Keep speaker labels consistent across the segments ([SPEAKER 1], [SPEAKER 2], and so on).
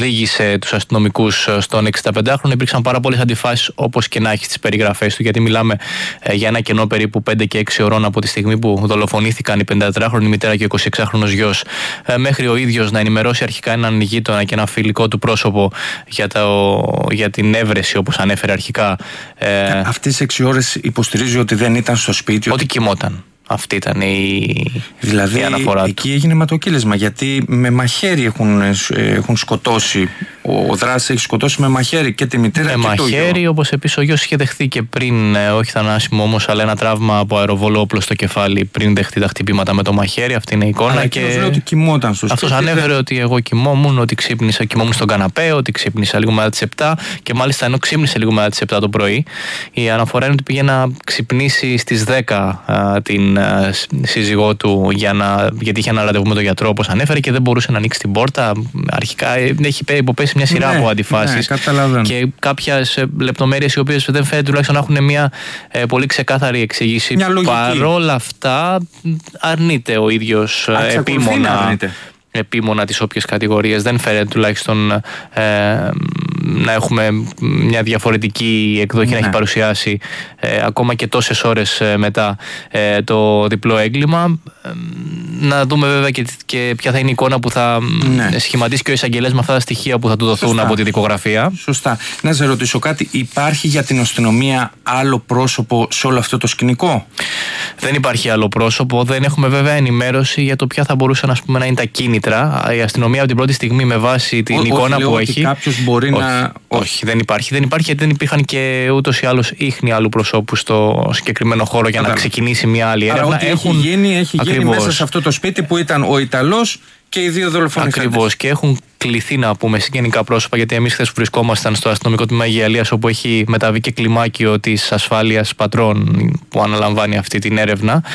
[SPEAKER 1] οδήγησε τους αστυνομικούς στον 65χρονο. Υπήρξαν πάρα πολλές αντιφάσεις, όπως και να έχει τις περιγραφές του, γιατί μιλάμε για ένα κενό περίπου 5 και 6 ώρων από τη στιγμή που δολοφονήθηκαν η 54χρονη μητέρα και ο 26χρονος γιος, μέχρι ο ίδιος να ενημερώσει αρχικά έναν γείτονα και ένα φιλικό του πρόσωπο για την έβρεση, όπως ανέφερε αρχικά.
[SPEAKER 2] Αυτές τις 6 ώρες υποστηρίζει ότι δεν ήταν στο σπίτι.
[SPEAKER 1] Ότι κοιμόταν. Αυτή ήταν
[SPEAKER 2] δηλαδή,
[SPEAKER 1] η αναφορά του.
[SPEAKER 2] Εκεί έγινε αιματοκύλισμα, γιατί με μαχαίρι έχουν σκοτώσει. Ο δράστης έχει σκοτώσει με μαχαίρι και τη μητέρα και το γιο. Με μαχαίρι,
[SPEAKER 1] όπως επίσης ο γιος είχε δεχθεί και πριν, όχι θανάσιμο όμως, αλλά ένα τραύμα από αεροβόλο όπλο στο κεφάλι πριν δεχτεί τα χτυπήματα με το μαχαίρι. Αυτή είναι η εικόνα.
[SPEAKER 2] Αλλά και λέει ότι κοιμόταν στο σπίτι.
[SPEAKER 1] Αυτός ανέφερε ότι εγώ κοιμόμουν, ότι κοιμόμουν στον καναπέ, ότι ξύπνησα λίγο μετά τις 7 και μάλιστα ενώ ξύπνησε λίγο μετά τις 7 το πρωί, η αναφορά είναι ότι πήγε να ξυπνήσει στις 10 την σύζυγό του γιατί είχε ένα ραντεβού με τον γιατρό, όπως ανέφερε, και δεν μπορούσε να ανοίξει την πόρτα. Αρχικά έχει υποπέσει μια σειρά από αντιφάσεις και κάποιες λεπτομέρειες οι οποίες δεν φαίνεται τουλάχιστον να έχουν μια πολύ εξήγηση. Παρόλα αυτά αρνείται ο ίδιος επίμονα τις όποιες κατηγορίες. Δεν φαίνεται τουλάχιστον να έχουμε μια διαφορετική εκδοχή να έχει παρουσιάσει ακόμα και τόσες ώρες μετά το διπλό έγκλημα. Να δούμε βέβαια και ποια θα είναι η εικόνα που θα σχηματίσει και ο εισαγγελέας με αυτά τα στοιχεία που θα του δοθούν από τη δικογραφία.
[SPEAKER 2] Σωστά. Να σε ρωτήσω κάτι, υπάρχει για την αστυνομία άλλο πρόσωπο σε όλο αυτό το σκηνικό?
[SPEAKER 1] Δεν υπάρχει άλλο πρόσωπο. Δεν έχουμε βέβαια ενημέρωση για το ποια θα μπορούσαν να είναι τα κίνητρα. Η αστυνομία από την πρώτη στιγμή, με βάση την εικόνα που έχει.
[SPEAKER 2] Κάποιος μπορεί
[SPEAKER 1] όχι, δεν υπάρχει. Δεν υπάρχει, γιατί δεν υπήρχαν και ούτως ή άλλως ίχνη άλλου προσώπου στο συγκεκριμένο χώρο για να ξεκινήσει μια άλλη έρευνα.
[SPEAKER 2] Έχει γίνει μέσα σε αυτό το σπίτι που ήταν ο Ιταλός και οι δύο δολοφονηθέντες.
[SPEAKER 1] Ακριβώς, και έχουν κληθεί να πούμε συγγενικά πρόσωπα, γιατί εμείς χθες βρισκόμασταν στο αστυνομικό τμήμα Αγιαλίας, όπου έχει μεταβεί και κλιμάκιο της ασφάλειας πατρών που αναλαμβάνει αυτή την έρευνα.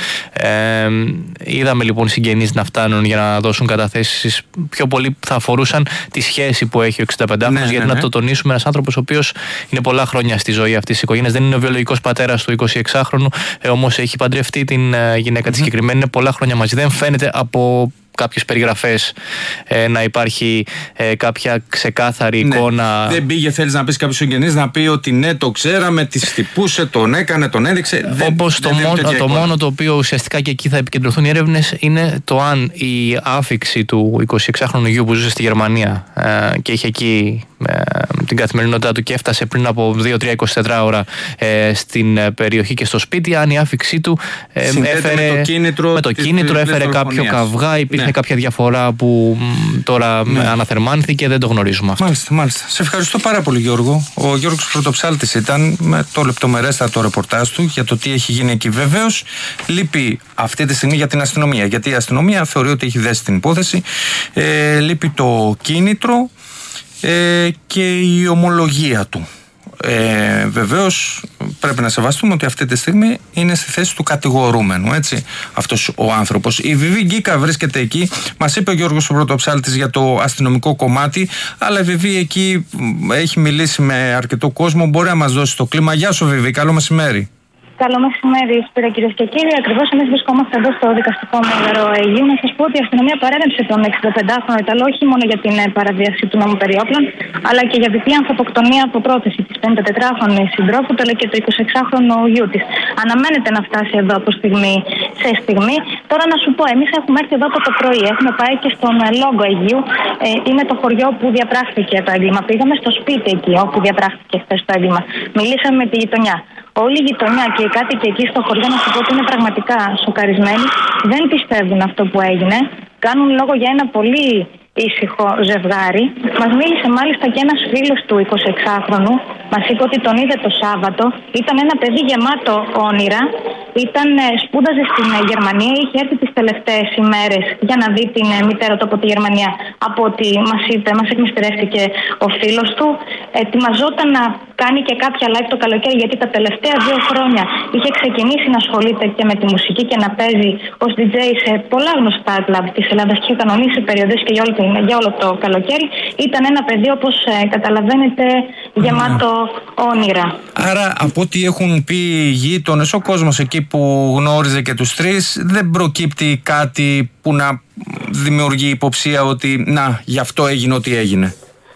[SPEAKER 1] Είδαμε λοιπόν συγγενείς να φτάνουν για να δώσουν καταθέσεις. Πιο πολύ θα αφορούσαν τη σχέση που έχει ο 65χρονος, γιατί να το τονίσουμε, ένας άνθρωπος ο οποίος είναι πολλά χρόνια στη ζωή αυτής της οικογένειας. Δεν είναι ο βιολογικός πατέρας του 26χρονου, όμως έχει παντρευτεί την γυναίκα της συγκεκριμένη. Είναι πολλά χρόνια μαζί. Δεν φαίνεται από κάποιες περιγραφές να υπάρχει κάποια ξεκάθαρη εικόνα.
[SPEAKER 2] Δεν πήγε, θέλεις να πεις κάποιος συγγενής να πει ότι ναι, το ξέραμε, τη χτυπούσε, τον έκανε, τον έδειξε.
[SPEAKER 1] Όπως το μόνο το οποίο ουσιαστικά και εκεί θα επικεντρωθούν οι έρευνες είναι το αν η άφιξη του 26χρονου γιου που ζούσε στη Γερμανία και είχε εκεί την καθημερινότητά του και έφτασε πριν από 2-3-24 ώρα στην περιοχή και στο σπίτι, αν η άφιξή του έφερε με το κίνητρο έφερε κάποιο καυγά, υπήρχε κάποια διαφορά που τώρα αναθερμάνθηκε, δεν το γνωρίζουμε αυτό.
[SPEAKER 2] Μάλιστα. Σε ευχαριστώ πάρα πολύ, Γιώργο. Ο Γιώργος Πρωτοψάλτης ήταν με το λεπτομερέστατο ρεπορτάζ του για το τι έχει γίνει εκεί. Βεβαίως λείπει αυτή τη στιγμή για την αστυνομία, γιατί η αστυνομία θεωρεί ότι έχει δέσει την υπόθεση, λείπει το κίνητρο και η ομολογία του. Βεβαίως πρέπει να σεβαστούμε ότι αυτή τη στιγμή είναι στη θέση του κατηγορούμενου, έτσι, αυτός ο άνθρωπος. Η Βιβί Γκίκα βρίσκεται εκεί. Μας είπε ο Γιώργος Πρωτοψάλτης για το αστυνομικό κομμάτι, αλλά η Βιβί εκεί έχει μιλήσει με αρκετό κόσμο. Μπορεί να μας δώσει το κλίμα. Γεια σου, Βιβί, καλό μεσημέρι.
[SPEAKER 3] Καλό μεσημέρι, Σπύρα, κυρίες και κύριοι. Ακριβώς εμείς βρισκόμαστε εδώ στο δικαστικό μέγαρο Αιγείου. Να σας πω ότι η αστυνομία παρέλευσε τον 65χρονο Ιταλό όχι μόνο για την παραβίαση του νόμου περί όπλων, αλλά και για διπλή ανθρωποκτονία από πρόθεση της 54χρονης συντρόφου του, αλλά και του 26χρονου γιού της. Αναμένεται να φτάσει εδώ από στιγμή σε στιγμή. Τώρα να σου πω, εμείς έχουμε έρθει εδώ από το πρωί. Έχουμε πάει και στον Λόγκο Αιγείου. Είναι το χωριό που διαπράχθηκε το έγκλημα. Πήγαμε στο σπίτι εκεί όπου διαπράχθηκε χθες το έγκλημα. Μιλήσαμε με τη γειτονιά. Όλη η γειτονιά και οι κάτοικοι εκεί στο χωριό, να σου πω ότι είναι πραγματικά σοκαρισμένοι. Δεν πιστεύουν αυτό που έγινε. Κάνουν λόγο για ένα πολύ ήσυχο ζευγάρι. Μας μίλησε μάλιστα και ένας φίλος του 26χρονου. Μας είπε ότι τον είδε το Σάββατο. Ήταν ένα παιδί γεμάτο όνειρα. Σπούδαζε στην Γερμανία. Είχε έρθει τις τελευταίες ημέρες για να δει την μητέρα του από τη Γερμανία. Από ό,τι μας είπε, μας εκμυστηρεύτηκε ο φίλος του. Ετοιμαζόταν να κάνει και κάποια live το καλοκαίρι, γιατί τα τελευταία 2 χρόνια είχε ξεκινήσει να ασχολείται και με τη μουσική και να παίζει ως DJ σε πολλά γνωστά κλαμπ της Ελλάδας και είχε κανονίσει περιοδίες και για όλο το καλοκαίρι. Ήταν ένα παιδί, όπως καταλαβαίνετε, γεμάτο όνειρα.
[SPEAKER 2] Άρα, από ό,τι έχουν πει οι γείτονες, ο κόσμος εκεί που γνώριζε και τους τρεις, δεν προκύπτει κάτι που να δημιουργεί υποψία ότι γι' αυτό έγινε ό,τι έγινε.